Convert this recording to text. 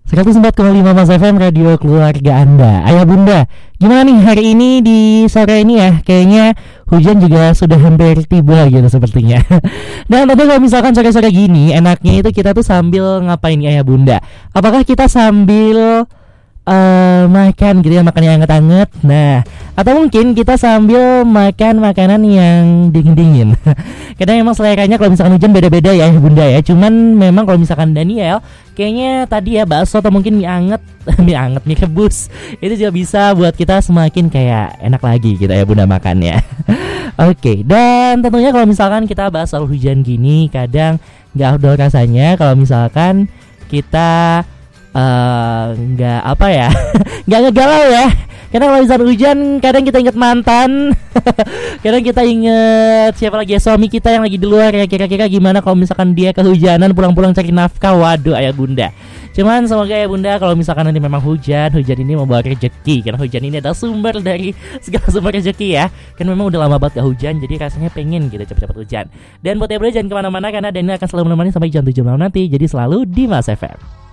104,5 Mas FM Radio Keluarga Anda. Ayah bunda, gimana nih hari ini di sore ini ya? Kayaknya hujan juga sudah hampir tiba gitu sepertinya. Dan tapi kalau misalkan sore-sore gini, enaknya itu kita tuh sambil ngapain nih ayah bunda? Apakah kita sambil makan gitu ya, makan yang hangat-hangat. Nah, atau mungkin kita sambil makan makanan yang dingin-dingin. Karena memang seleranya kalau misalkan hujan beda-beda ya bunda ya. Cuman memang kalau misalkan Daniel kayaknya tadi ya bakso atau mungkin mie anget, mie rebus itu juga bisa buat kita semakin kayak enak lagi gitu ya bunda makannya. Oke, dan tentunya kalau misalkan kita bahas soal hujan gini, kadang nggak afdol rasanya kalau misalkan kita nggak apa ya nggak ngegalau ya, karena kalau misalnya hujan kadang kita inget mantan. Kadang kita inget siapa lagi ya, suami kita yang lagi di luar ya, kira-kira gimana kalau misalkan dia kehujanan pulang-pulang cari nafkah. Waduh ayah bunda, cuman semoga ya bunda kalau misalkan nanti memang hujan ini membawa rezeki, karena hujan ini adalah sumber dari segala sumber rezeki ya. Kan memang udah lama banget gak hujan, jadi rasanya pengen gitu cepet-cepet hujan. Dan buat ya bunda jangan kemana-mana, karena Daniel akan selalu menemani sampai jam 7 malam nanti. Jadi selalu di Mas FM.